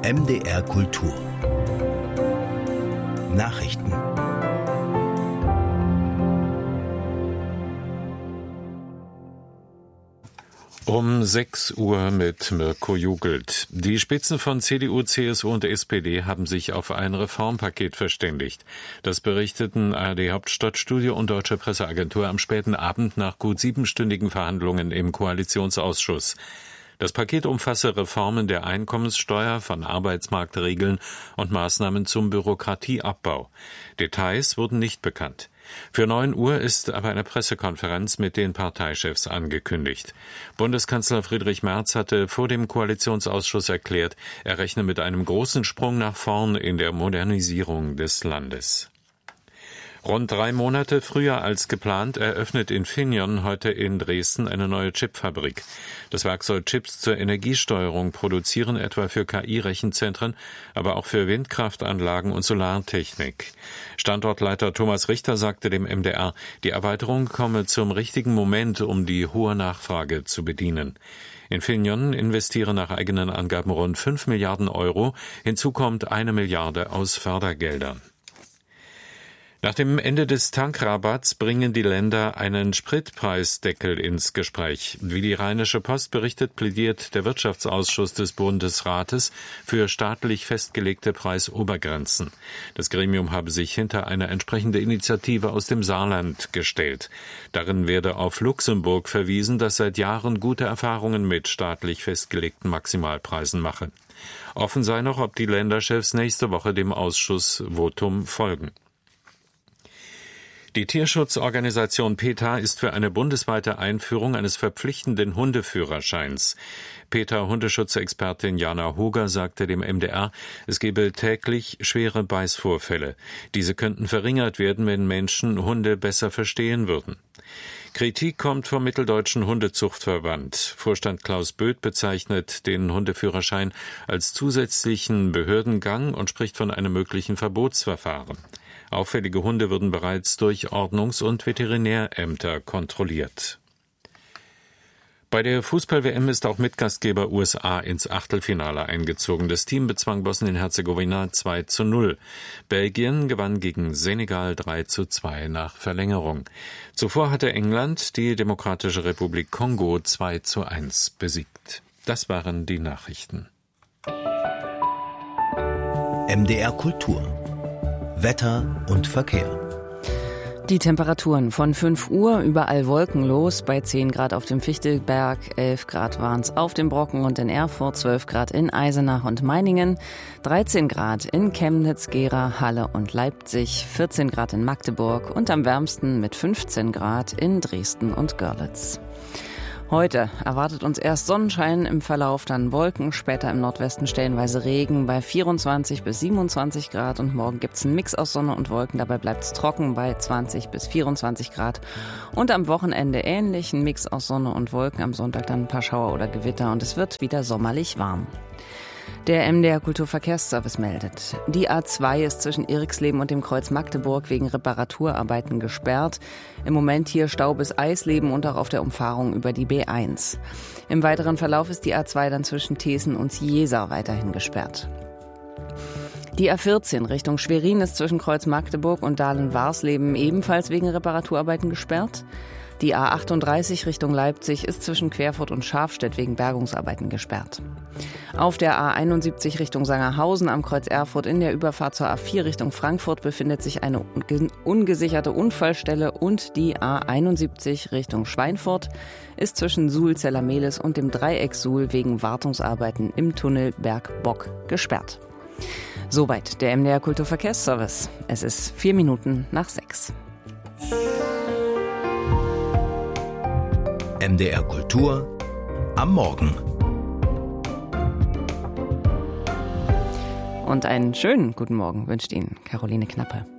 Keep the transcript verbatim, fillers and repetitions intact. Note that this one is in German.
M D R Kultur Nachrichten. Um sechs Uhr mit Mirko Jugelt. Die Spitzen von C D U, C S U und S P D haben sich auf ein Reformpaket verständigt. Das berichteten A R D Hauptstadtstudio und Deutsche Presseagentur am späten Abend nach gut siebenstündigen Verhandlungen im Koalitionsausschuss. Das Paket umfasse Reformen der Einkommenssteuer, von Arbeitsmarktregeln und Maßnahmen zum Bürokratieabbau. Details wurden nicht bekannt. Für neun Uhr ist aber eine Pressekonferenz mit den Parteichefs angekündigt. Bundeskanzler Friedrich Merz hatte vor dem Koalitionsausschuss erklärt, er rechne mit einem großen Sprung nach vorn in der Modernisierung des Landes. Rund drei Monate früher als geplant eröffnet Infineon heute in Dresden eine neue Chipfabrik. Das Werk soll Chips zur Energiesteuerung produzieren, etwa für K I-Rechenzentren, aber auch für Windkraftanlagen und Solartechnik. Standortleiter Thomas Richter sagte dem M D R, die Erweiterung komme zum richtigen Moment, um die hohe Nachfrage zu bedienen. Infineon investiere nach eigenen Angaben rund fünf Milliarden Euro. Hinzu kommt eine Milliarde aus Fördergeldern. Nach dem Ende des Tankrabatts bringen die Länder einen Spritpreisdeckel ins Gespräch. Wie die Rheinische Post berichtet, plädiert der Wirtschaftsausschuss des Bundesrates für staatlich festgelegte Preisobergrenzen. Das Gremium habe sich hinter eine entsprechende Initiative aus dem Saarland gestellt. Darin werde auf Luxemburg verwiesen, das seit Jahren gute Erfahrungen mit staatlich festgelegten Maximalpreisen mache. Offen sei noch, ob die Länderchefs nächste Woche dem Ausschussvotum folgen. Die Tierschutzorganisation PETA ist für eine bundesweite Einführung eines verpflichtenden Hundeführerscheins. PETA-Hundeschutzexpertin Jana Hoger sagte dem M D R, es gebe täglich schwere Beißvorfälle. Diese könnten verringert werden, wenn Menschen Hunde besser verstehen würden. Kritik kommt vom Mitteldeutschen Hundezuchtverband. Vorstand Klaus Böth bezeichnet den Hundeführerschein als zusätzlichen Behördengang und spricht von einem möglichen Verbotsverfahren. Auffällige Hunde würden bereits durch Ordnungs- und Veterinärämter kontrolliert. Bei der Fußball-W M ist auch Mitgastgeber U S A ins Achtelfinale eingezogen. Das Team bezwang Bosnien-Herzegowina zwei zu null. Belgien gewann gegen Senegal drei zu zwei nach Verlängerung. Zuvor hatte England die Demokratische Republik Kongo zwei zu eins besiegt. Das waren die Nachrichten. M D R Kultur Wetter und Verkehr. Die Temperaturen von fünf Uhr überall wolkenlos, bei zehn Grad auf dem Fichtelberg, elf Grad waren es auf dem Brocken und in Erfurt, zwölf Grad in Eisenach und Meiningen, dreizehn Grad in Chemnitz, Gera, Halle und Leipzig, vierzehn Grad in Magdeburg und am wärmsten mit fünfzehn Grad in Dresden und Görlitz. Heute erwartet uns erst Sonnenschein, im Verlauf dann Wolken, später im Nordwesten stellenweise Regen bei vierundzwanzig bis siebenundzwanzig Grad und morgen gibt's einen Mix aus Sonne und Wolken, dabei bleibt's trocken bei zwanzig bis vierundzwanzig Grad und am Wochenende ähnlich, ein Mix aus Sonne und Wolken, am Sonntag dann ein paar Schauer oder Gewitter und es wird wieder sommerlich warm. Der M D R Kulturverkehrsservice meldet, die A zwei ist zwischen Eriksleben und dem Kreuz Magdeburg wegen Reparaturarbeiten gesperrt. Im Moment hier Stau bis Eisleben und auch auf der Umfahrung über die B eins. Im weiteren Verlauf ist die A zwei dann zwischen Thesen und Ciesa weiterhin gesperrt. Die A vierzehn Richtung Schwerin ist zwischen Kreuz Magdeburg und Dahlen-Warsleben ebenfalls wegen Reparaturarbeiten gesperrt. Die A achtunddreißig Richtung Leipzig ist zwischen Querfurt und Schafstedt wegen Bergungsarbeiten gesperrt. Auf der A einundsiebzig Richtung Sangerhausen am Kreuz Erfurt in der Überfahrt zur A vier Richtung Frankfurt befindet sich eine ungesicherte Unfallstelle und die A einundsiebzig Richtung Schweinfurt ist zwischen Suhl-Zellermehlis und dem Dreieck Suhl wegen Wartungsarbeiten im Tunnel Bergbock gesperrt. Soweit der M D R Kulturverkehrsservice. Es ist vier Minuten nach sechs. M D R Kultur am Morgen. Und einen schönen guten Morgen wünscht Ihnen Caroline Knappe.